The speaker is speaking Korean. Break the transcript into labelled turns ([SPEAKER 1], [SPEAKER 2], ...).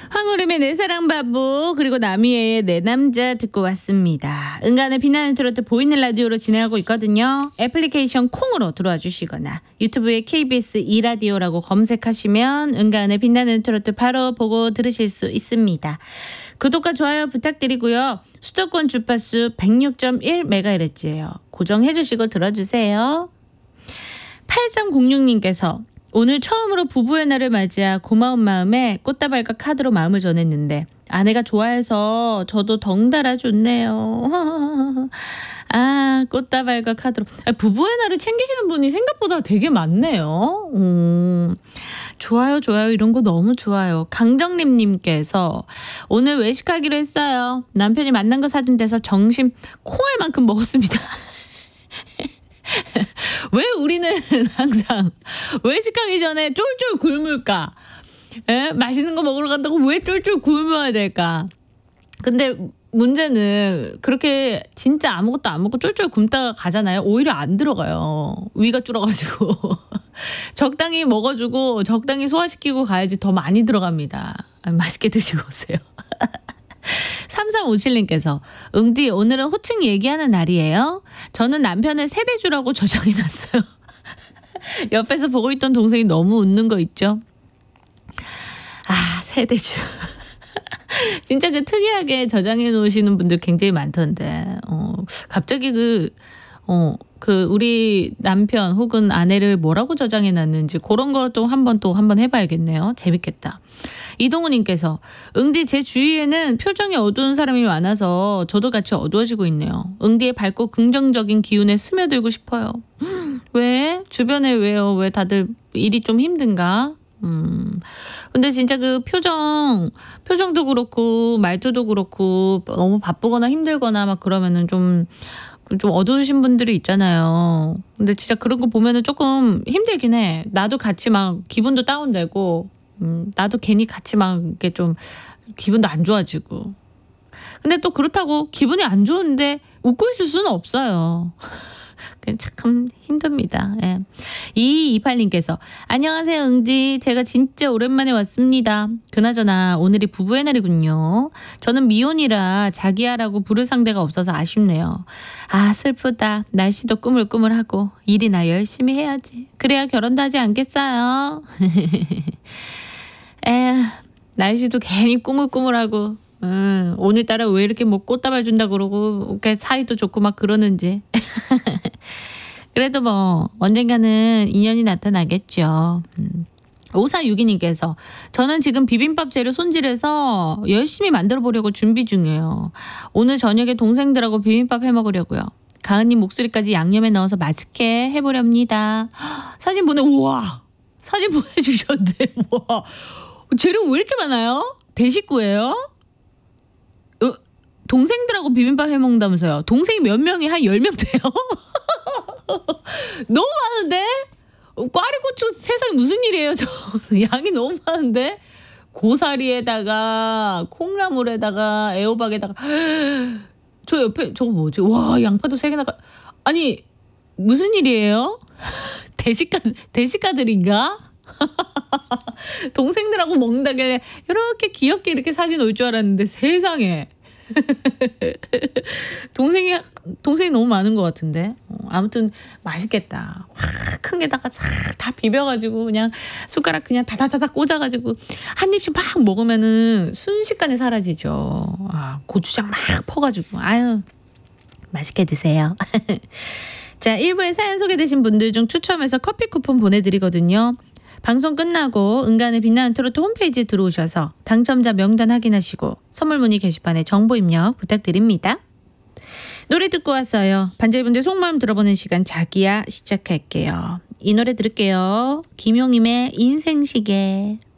[SPEAKER 1] 황우림의 내 사랑 바보 그리고 남희애의 내 남자 듣고 왔습니다. 은간의 빛나는 트로트 보이는 라디오로 진행하고 있거든요. 애플리케이션 콩으로 들어와 주시거나 유튜브에 KBS 2라디오라고 검색하시면 은간의 빛나는 트로트 바로 보고 들으실 수 있습니다. 구독과 좋아요 부탁드리고요. 수도권 주파수 106.1MHz예요. 고정해 주시고 들어주세요. 8306님께서 오늘 처음으로 부부의 날을 맞이하 고마운 마음에 꽃다발과 카드로 마음을 전했는데 아내가 좋아해서 저도 덩달아 좋네요. 아, 꽃다발과 카드로. 부부의 날을 챙기시는 분이 생각보다 되게 많네요. 좋아요, 좋아요. 이런 거 너무 좋아요. 강정림님께서 오늘 외식하기로 했어요. 남편이 만난 거 사준 데서 점심 콩알 만큼 먹었습니다. 왜 우리는 항상 외식하기 전에 쫄쫄 굶을까? 맛있는 거 먹으러 간다고 왜 쫄쫄 굶어야 될까? 근데 문제는 그렇게 진짜 아무것도 안 먹고 쫄쫄 굶다가 가잖아요. 오히려 안 들어가요. 위가 줄어가지고. 적당히 먹어주고 적당히 소화시키고 가야지 더 많이 들어갑니다. 맛있게 드시고 오세요. 3357님께서 응디 오늘은 호칭 얘기하는 날이에요. 저는 남편을 세대주라고 저장해놨어요. 옆에서 보고 있던 동생이 너무 웃는 거 있죠. 아, 세대주. 진짜 그 특이하게 저장해 놓으시는 분들 굉장히 많던데 갑자기 우리 남편 혹은 아내를 뭐라고 저장해 놨는지 그런 것도 한번 해봐야겠네요. 재밌겠다. 이동우님께서 응디 제 주위에는 표정이 어두운 사람이 많아서 저도 같이 어두워지고 있네요. 응디의 밝고 긍정적인 기운에 스며들고 싶어요. 왜? 주변에 왜요? 왜 다들 일이 좀 힘든가? 근데 진짜 그 표정도 그렇고 말투도 그렇고 너무 바쁘거나 힘들거나 막 그러면은 좀 어두우신 분들이 있잖아요. 근데 진짜 그런 거 보면은 조금 힘들긴 해. 나도 같이 막 기분도 다운되고 나도 괜히 같이 막 이렇게 좀 기분도 안 좋아지고. 근데 또 그렇다고 기분이 안 좋은데 웃고 있을 수는 없어요. 참 힘듭니다. 예. 2228님께서 안녕하세요 응디. 제가 진짜 오랜만에 왔습니다. 그나저나 오늘이 부부의 날이군요. 저는 미혼이라 자기야라고 부를 상대가 없어서 아쉽네요. 아 슬프다. 날씨도 꾸물꾸물하고 일이나 열심히 해야지. 그래야 결혼도 하지 않겠어요. 날씨도 괜히 꾸물꾸물하고 오늘따라 왜 이렇게 뭐 꽃다발 준다 그러고 사이도 좋고 막 그러는지. 그래도 뭐 언젠가는 인연이 나타나겠죠. 5462님께서 저는 지금 비빔밥 재료 손질해서 열심히 만들어 보려고 준비 중이에요. 오늘 저녁에 동생들하고 비빔밥 해 먹으려고요. 가은님 목소리까지 양념에 넣어서 맛있게 해보렵니다. 사진 우와 사진 보내주셨는데 와 재료 왜 이렇게 많아요? 대식구예요? 동생들하고 비빔밥 해먹는다면서요. 동생이 몇 명이 한 10명 돼요? 너무 많은데? 꽈리고추 세상에 무슨 일이에요? 저 양이 너무 많은데? 고사리에다가 콩나물에다가 애호박에다가 저 옆에 저거 뭐지? 와 양파도 3개나 아니 무슨 일이에요? 대식가들인가? 동생들하고 먹는다길래 이렇게 귀엽게 이렇게 사진 올 줄 알았는데 세상에 동생이 너무 많은 것 같은데 아무튼 맛있겠다. 큰 게다가 다 비벼가지고 그냥 숟가락 그냥 다다다다 꽂아가지고 한 입씩 막 먹으면은 순식간에 사라지죠. 고추장 막 퍼가지고 아유 맛있게 드세요. 자 1부에 사연 소개되신 분들 중 추첨해서 커피 쿠폰 보내드리거든요. 방송 끝나고 은간의 빛나는 트로트 홈페이지에 들어오셔서 당첨자 명단 확인하시고 선물 문의 게시판에 정보 입력 부탁드립니다. 노래 듣고 왔어요. 반절분들 속마음 들어보는 시간 자기야 시작할게요. 이 노래 들을게요. 김용임의 인생시계.